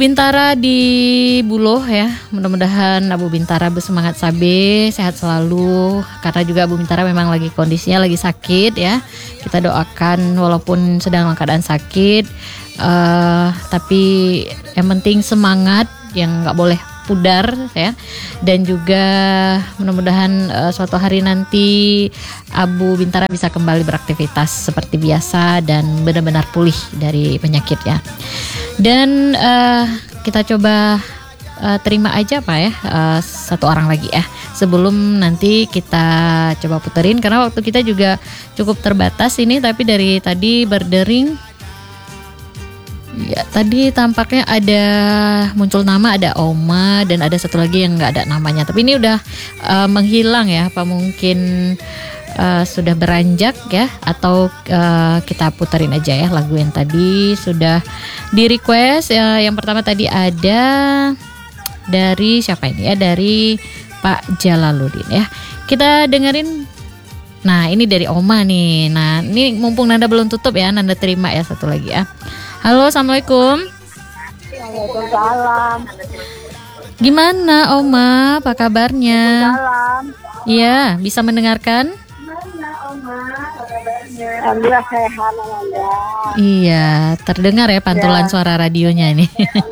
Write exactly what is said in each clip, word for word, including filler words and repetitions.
Bintara di Buloh ya. Mudah-mudahan Abu Bintara bersemangat sabe, sehat selalu. Karena juga Abu Bintara memang lagi kondisinya lagi sakit ya. Kita doakan walaupun sedang dalam keadaan sakit, uh, tapi yang penting semangat, yang nggak boleh pudar ya. Dan juga mudah-mudahan uh, suatu hari nanti Abu Bintara bisa kembali beraktivitas seperti biasa dan benar-benar pulih dari penyakitnya. Dan uh, kita coba uh, terima aja Pak ya, uh, satu orang lagi ya, sebelum nanti kita coba puterin karena waktu kita juga cukup terbatas ini. Tapi dari tadi berdering ya, tadi tampaknya ada muncul nama, ada Oma dan ada satu lagi yang nggak ada namanya. Tapi ini udah uh, menghilang ya, apa mungkin uh, sudah beranjak ya, atau uh, kita puterin aja ya lagu yang tadi sudah di request. Uh, yang pertama tadi ada dari siapa ini ya, dari Pak Jalaluddin ya. Kita dengerin. Nah ini dari Oma nih. Nah ini mumpung Nanda belum tutup ya, Nanda terima ya satu lagi ya. Halo, assalamualaikum. Waalaikumsalam. Gimana Oma, apa kabarnya? Waalaikumsalam. Iya, bisa mendengarkan? Gimana Oma, apa kabarnya? Alhamdulillah sehat, alhamdulillah. Iya, terdengar ya pantulan ya. Suara radionya ini.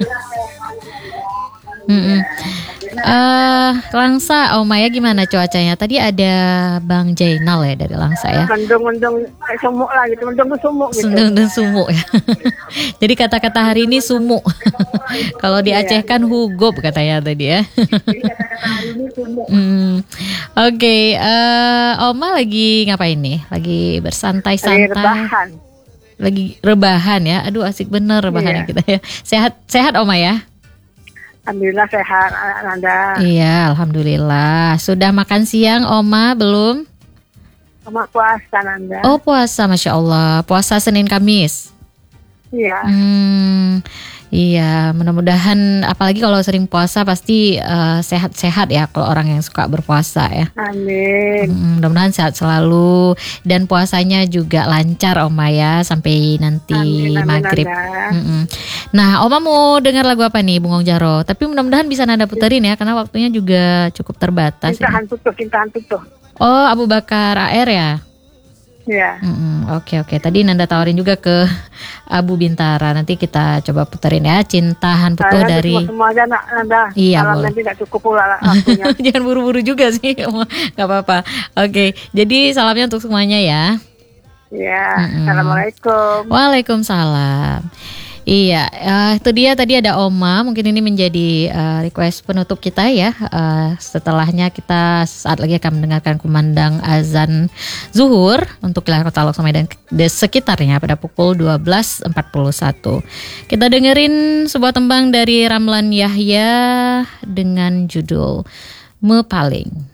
Mm-mm. Uh, Langsa, Oma ya, gimana cuacanya? Tadi ada Bang Jainal ya dari Langsa ya. Mendung-mendung sumuk lah gitu, mendung sumuk gitu. Mendung dan sumuk ya. Jadi kata-kata hari ini sumuk. Kalau di Aceh kan hugop katanya tadi ya. Jadi kata-kata hari ini sumuk. hmm. Oke, okay, uh, Oma lagi ngapain nih? Lagi bersantai-santai. Lagi rebahan. Lagi rebahan ya. Aduh asik bener rebahan Iya. kita ya. Sehat, sehat Oma ya. Alhamdulillah sehat, Nanda. Iya, alhamdulillah. Sudah makan siang, Oma, belum? Oma puasa, Nanda. Oh, puasa, Masya Allah. Puasa Senin Kamis. Iya. Hmm, iya, mudah-mudahan, apalagi kalau sering puasa pasti uh, sehat-sehat ya kalau orang yang suka berpuasa ya. Amin. Hmm, mudah-mudahan sehat selalu dan puasanya juga lancar, Oma ya, sampai nanti Amin, amin, maghrib. Nanda. Mm-mm. Nah, Oma mau dengar lagu apa nih, Bung Jaro? Tapi mudah-mudahan bisa Nanda puterin ya, karena waktunya juga cukup terbatas. Cintaan tutuh, cintaan tutuh. Oh, Abu Bakar A R ya? Iya. Mm-mm, Oke oke. Tadi Nanda tawarin juga ke Abu Bintara. Nanti kita coba puterin ya, Cintahan Putuh Saya dari. semua aja, nak, Nanda. Iya, Kalau boleh. nanti nggak cukup pula lah waktunya. Jangan buru-buru juga sih, nggak apa-apa. Oke, jadi salamnya untuk semuanya ya. Iya. Mm-mm. Assalamualaikum. Waalaikumsalam. Iya, uh, itu dia tadi ada Oma. Mungkin ini menjadi uh, request penutup kita ya. Uh, setelahnya kita saat lagi akan mendengarkan kumandang azan zuhur untuk wilayah Kota Lok Medan dan sekitarnya pada pukul dua belas empat puluh satu. Kita dengerin sebuah tembang dari Ramlan Yahya dengan judul Mepaling.